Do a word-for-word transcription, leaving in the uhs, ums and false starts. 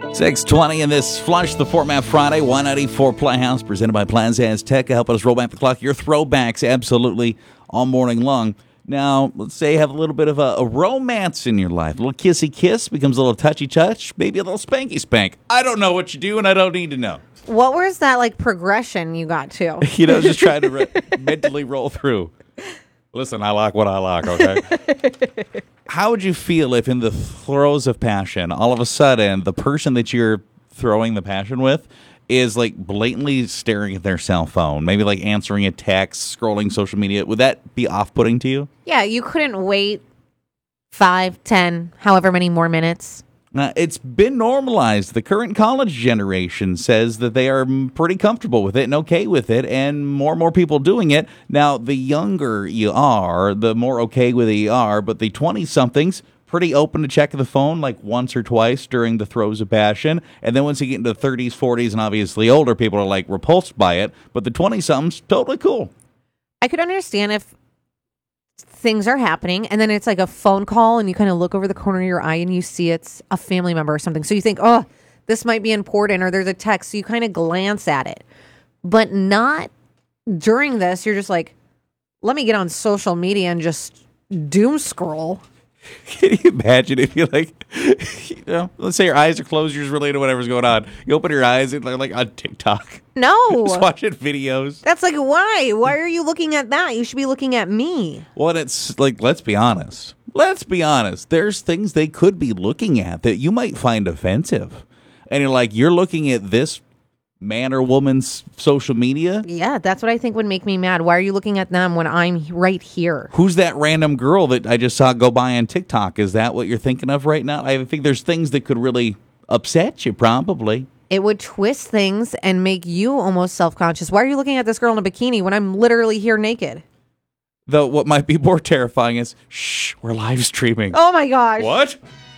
six twenty in this Flush the Format Friday, one ninety-four Playhouse, presented by Plaza Azteca, helping us roll back the clock. Your throwbacks absolutely all morning long. Now, let's say you have a little bit of a, a romance in your life. A little kissy kiss becomes a little touchy touch, maybe a little spanky spank. I don't know what you do, and I don't need to know. What was that like progression you got to? You know, just trying to re- mentally roll through. Listen, I like what I like, okay? How would you feel if in the throes of passion, all of a sudden, the person that you're throwing the passion with is like blatantly staring at their cell phone, maybe like answering a text, scrolling social media? Would that be off-putting to you? Yeah, you couldn't wait five, ten, however many more minutes. Uh, it's been normalized. The current college generation says that they are pretty comfortable with it and okay with it, and more and more people doing it. Now, the younger you are, the more okay with it you are, but the twenty-somethings, pretty open to check the phone like once or twice during the throes of passion. And then once you get into the thirties, forties, and obviously older, people are like repulsed by it. But the twenty-somethings, totally cool. I could understand if things are happening and then it's like a phone call and you kind of look over the corner of your eye and you see it's a family member or something. So you think, oh, this might be important, or there's a text. So you kind of glance at it, but not during this. You're just like, let me get on social media and just doom scroll. Can you imagine if you like, you know, let's say your eyes are closed, you're just related to whatever's going on. You open your eyes and they're like on TikTok. No. Just watching videos. That's like, why? Why are you looking at that? You should be looking at me. Well, and it's like, let's be honest. Let's be honest. There's things they could be looking at that you might find offensive. And you're like, you're looking at this man or woman's social media? Yeah, that's what I think would make me mad. Why are you looking at them when I'm right here? Who's that random girl that I just saw go by on TikTok? Is that what you're thinking of right now? I think there's things that could really upset you, probably. It would twist things and make you almost self-conscious. Why are you looking at this girl in a bikini when I'm literally here naked? Though what might be more terrifying is, shh, we're live streaming. Oh my gosh. What?